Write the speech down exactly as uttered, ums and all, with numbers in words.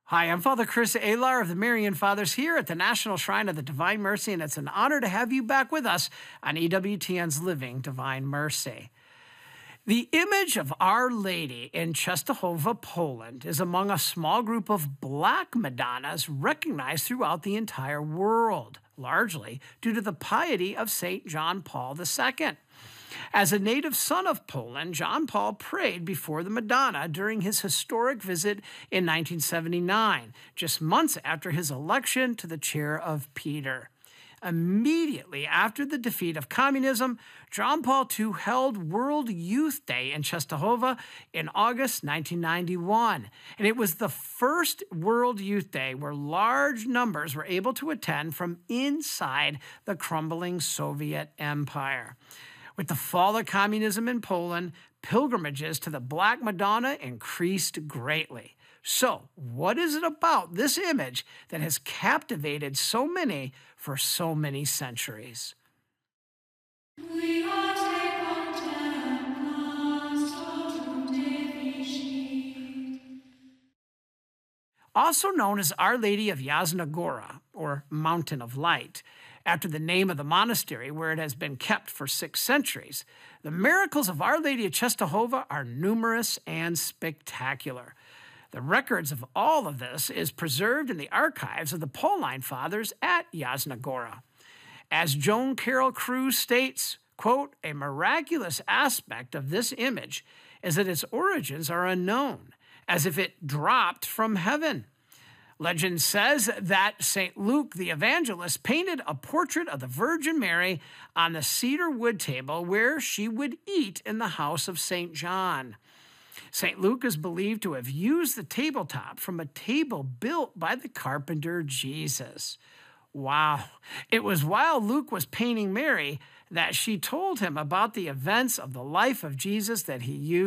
Hi, I'm Father Chris Alar of the Marian Fathers here at the National Shrine of the Divine Mercy, and it's an honor to have you back with us on E W T N's Living Divine Mercy. The image of Our Lady in Częstochowa, Poland, is among a small group of black Madonnas recognized throughout the entire world, largely due to the piety of Saint John Paul the Second. As a native son of Poland, John Paul prayed before the Madonna during his historic visit in nineteen seventy-nine, just months after his election to the chair of Peter. Immediately after the defeat of communism, John Paul the Second held World Youth Day in Częstochowa in August nineteen ninety-one, and it was the first World Youth Day where large numbers were able to attend from inside the crumbling Soviet Empire. With the fall of communism in Poland, pilgrimages to the Black Madonna increased greatly. So, what is it about this image that has captivated so many for so many centuries? Also known as Our Lady of Yasna Gora, or Mountain of Light, after the name of the monastery where it has been kept for six centuries, the miracles of Our Lady of Częstochowa are numerous and spectacular. The records of all of this is preserved in the archives of the Pauline Fathers at Yasna Gora. As Joan Carroll Cruz states, quote, "A miraculous aspect of this image is that its origins are unknown, as if it dropped from heaven. Legend says that Saint Luke the Evangelist painted a portrait of the Virgin Mary on the cedar wood table where she would eat in the house of Saint John. Saint Luke is believed to have used the tabletop from a table built by the carpenter Jesus." Wow. It was while Luke was painting Mary that she told him about the events of the life of Jesus that he used